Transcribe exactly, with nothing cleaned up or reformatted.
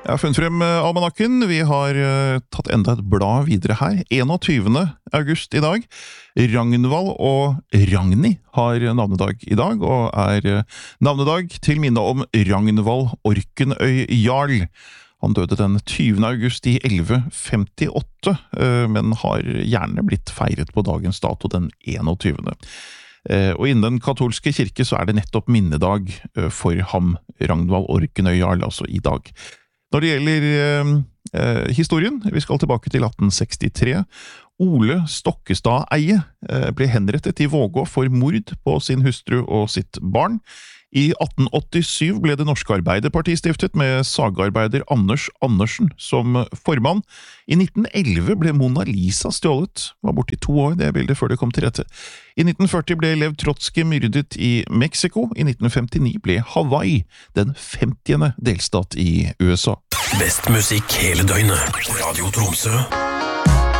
Jeg har funnet frem eh, almanakken. Vi har eh, tatt enda et blad videre her. enogtyvende august i dag. Ragnvald og Ragnhild har navnedag i dag, og er eh, navnedag til minne om Ragnvald Orkenøy Jarl. Han døde den tyvende august i elleve femtiåtte, eh, men har gjerne blitt feiret på dagens dato den enogtyvende. Eh, og innen den katolske kirke så er det nettopp minnedag eh, for ham, Ragnvald Orkenøy Jarl, altså i dag. Når det gjelder eh, eh, historien, vi skal tilbake til atten sekstitre. Ole Stokkestad-Eie eh, ble henrettet i Vågå for mord på sin hustru og sitt barn. I atten åttisyv ble det norske Arbeiderpartiet stiftet med sagarbeider Anders Andersen som formann. I nitten elleve ble Mona Lisa stjålet, var borte i to år det bildet før det kom til rette. I nitten førti ble Lev Trotsky myrdet i Mexico. I nitten femtini ble Hawaii den femtiende delstat i U S A. Best musikk hele døgnet. Radio Tromsø.